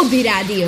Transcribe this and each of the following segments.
Hobby Rádió.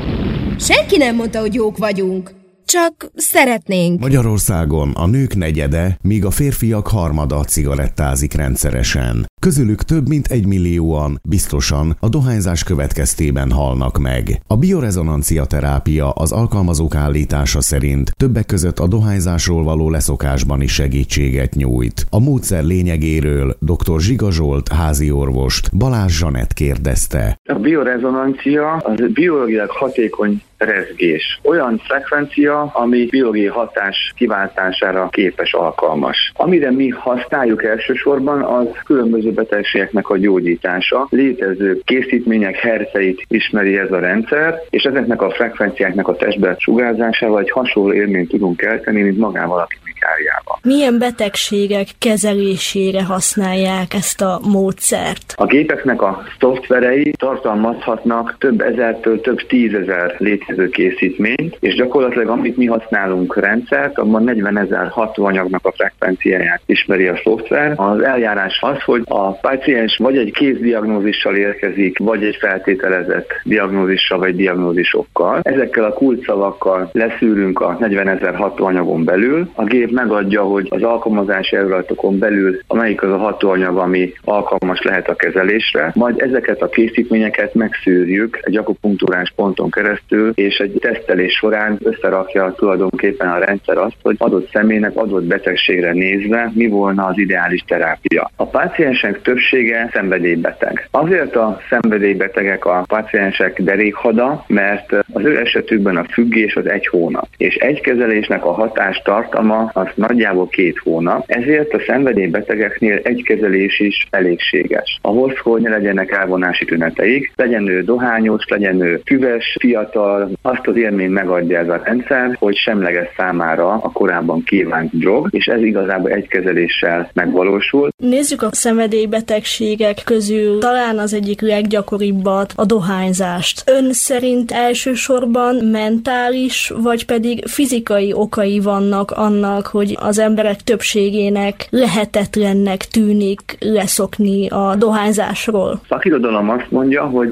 Senki nem mondta, hogy jók vagyunk. Csak szeretnénk. Magyarországon a nők negyede, míg a férfiak harmada cigarettázik rendszeresen. Közülük több mint 1 millióan biztosan a dohányzás következtében halnak meg. A biorezonancia terápia az alkalmazók állítása szerint többek között a dohányzásról való leszokásban is segítséget nyújt. A módszer lényegéről dr. Zsiga Zsolt háziorvost Balázs Zsanett kérdezte. A biorezonancia az biológiailag hatékony rezgés. Olyan frekvencia, ami biológiai hatás kiváltására képes, alkalmas. Amire mi használjuk elsősorban, az különböző betegségeknek a gyógyítása. Létező készítmények herceit ismeri ez a rendszer, és ezeknek a frekvenciáknak a testbe sugárzásával egy hasonló élményt tudunk kelteni, mint magával a kemikáliával. Milyen betegségek kezelésére használják ezt a módszert? A gépeknek a szoftverei tartalmazhatnak több ezertől több 10 000 létező készítményt, és gyakorlatilag amit mi használunk rendszert, abban 40 000 hatóanyagnak a frekvenciáját ismeri a szoftver. Az eljárás az, hogy a páciens vagy egy kézdiagnózissal érkezik, vagy egy feltételezett diagnózissal vagy diagnózisokkal. Ezekkel a kulcsszavakkal leszűrünk a 40 000 hatóanyagon belül. A gép megadja, hogy az alkalmazási előadatokon belül amelyik az a hatóanyag, ami alkalmas lehet a kezelésre. Majd ezeket a készítményeket megszűrjük egy akupunktúrás ponton keresztül, és egy tesztelés során összerakja tulajdonképpen a rendszer azt, hogy adott személynek, adott betegségre nézve mi volna az ideális terápia. A páciensek többsége szenvedélybeteg. Azért a szenvedélybetegek a páciensek derékhada, mert az ő esetükben a függés az 1 hónap, és egy kezelésnek a hatástartama az nagyjából 2 hónap, ezért a szenvedélybetegeknél egy kezelés is elégséges. Ahhoz, hogy ne legyenek elvonási tüneteik, legyen ő dohányos, legyen ő füves, fiatal, azt az élményt megadja ez a rendszer, hogy semleges számára a korábban kívánt drog, és ez igazából egy kezeléssel megvalósul. Nézzük a szenvedélybetegségek közül talán az egyik leggyakoribbat, a dohányzást. Ön szerint elsősorban mentális, vagy pedig fizikai okai vannak annak, hogy az emberek többségének lehetetlennek tűnik leszokni a dohányzásról? Szakirodalom azt mondja, hogy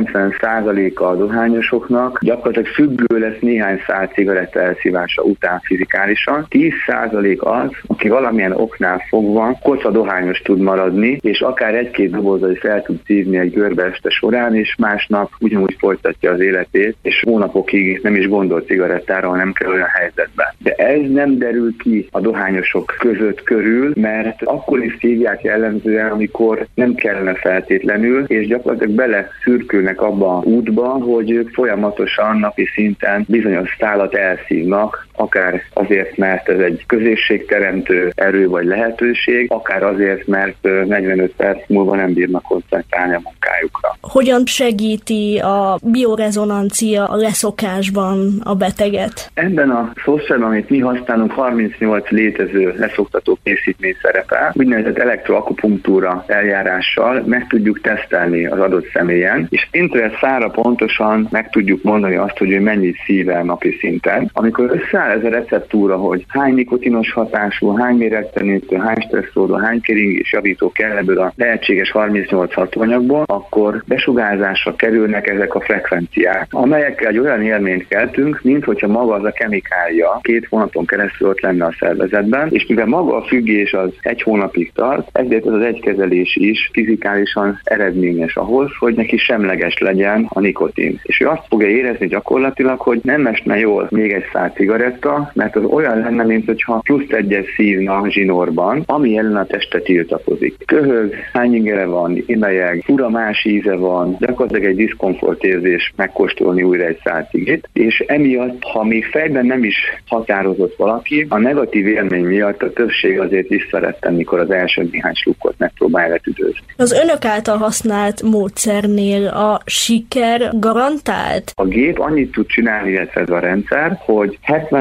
90%-a a dohányosoknak gyakorlatilag függő lesz néhány szál cigaretta elszívása után fizikálisan. 10% az, aki valamilyen oknál fogva kocadohányos tud maradni, és akár 1-2 dobozzal is el tud szívni egy görbe este során, és másnap ugyanúgy folytatja az életét, és hónapokig nem is gondol cigarettára, hanem kell olyan helyzetbe. De ez nem derül ki a dohányosok között körül, mert akkor is szívják jellemzően, amikor nem kellene feltétlenül, és gyakorlatilag bele szürkülnek abba a útba, hogy ők folyamatosan napi szinten bizonyos szálat elszívnak, akár azért, mert ez egy közösségteremtő erő vagy lehetőség, akár azért, mert 45 perc múlva nem bírnak koncentrálni a munkájukra. Hogyan segíti a biorezonancia a leszokásban a beteget? Ebben a szoftverben, amit mi használunk, 38 létező leszoktató készítmény szerepel. Úgynevezett elektroakupunktúra eljárással meg tudjuk tesztelni az adott személyen, és szintről szára pontosan meg tudjuk mondani azt, hogy ő mennyit szív el napi szinten. Amikor összeáll ez a receptúra, hogy hány nikotinos hatású, hány méregtelenítő, hány stresszoló, hány keringés javító kell ebből a lehetséges 38 hatóanyagból, akkor besugárzásra kerülnek ezek a frekvenciák, amelyekkel egy olyan élményt keltünk, mint hogyha maga az a kemikália 2 hónapon keresztül ott lenne a szervezetben, és mivel maga a függés az 1 hónapig tart, ezért ez az egy kezelés is fizikálisan eredményes ahhoz, hogy neki semleges legyen a nikotin. És ő azt fogja érezni gyakorlatilag, hogy nem esne jól még egy szál cigaretta, mert az olyan lenne, mint hogyha plusz 1-et szívna a zsinórban, ami ellen a teste tiltakozik. Köhög, hányingere van, imelyeg, fura más íze van, gyakorlatilag egy diszkomfortérzés megkóstolni újra egy szál cigit, és emiatt, ha még fejben nem is határozott valaki, a negatív élmény miatt a többség azért visszaretten, mikor az első néhány slukkot megpróbálja letüdőzni. Az önök által használt módszernél a siker garantált? A gép annyit tud csinálni, illetve ez a rendszer, hogy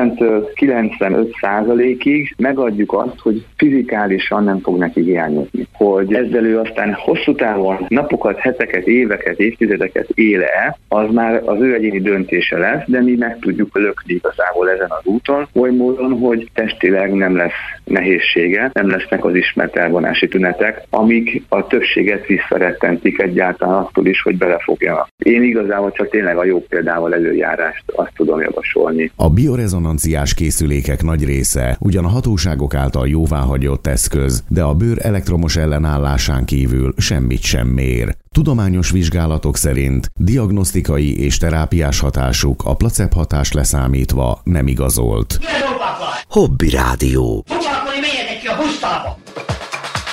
70-95%-ig megadjuk azt, hogy fizikálisan nem fog neki hiányozni. Hogy ezzel ő aztán hosszú távon napokat, heteket, éveket, évtizedeket éle, az már az ő egyéni döntése lesz, de mi meg tudjuk lökni igazából ezen az úton, oly módon, hogy testileg nem lesz nehézsége, nem lesznek az ismert elvonási tünetek, amik a többséget visszarettentik egyáltalán attól is, hogy belefogjanak. Én igazából csak tényleg a jó példával előjárást azt tudom javasolni. A biorezonanciás készülékek nagy része ugyan a hatóságok által jóváhagyott eszköz, de a bőr elektromos ellenállásán kívül semmit sem mér. Tudományos vizsgálatok szerint diagnosztikai és terápiás hatásuk a placebo hatás leszámítva nem igazolt. Hobby Rádió. Foglalkozni, menjetek ki a busztába!